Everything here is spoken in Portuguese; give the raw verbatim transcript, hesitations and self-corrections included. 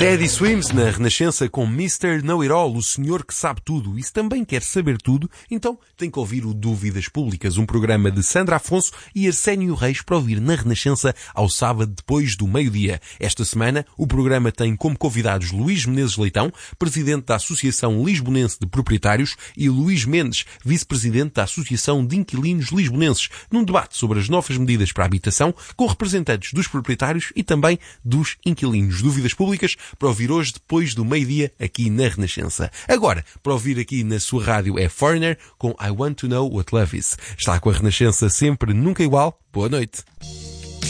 Teddy Swims na Renascença com mister Know-It-All, o senhor que sabe tudo e se também quer saber tudo, então tem que ouvir o Dúvidas Públicas, um programa de Sandra Afonso e Arsénio Reis para ouvir na Renascença ao sábado depois do meio-dia. Esta semana o programa tem como convidados Luís Menezes Leitão, presidente da Associação Lisbonense de Proprietários, e Luís Mendes, vice-presidente da Associação de Inquilinos Lisbonenses, num debate sobre as novas medidas para a habitação com representantes dos proprietários e também dos inquilinos. Dúvidas Públicas para ouvir hoje depois do meio-dia aqui na Renascença. Agora, para ouvir aqui na sua rádio é Foreigner com I Want to Know What Love Is. Está com a Renascença sempre, nunca igual. Boa noite.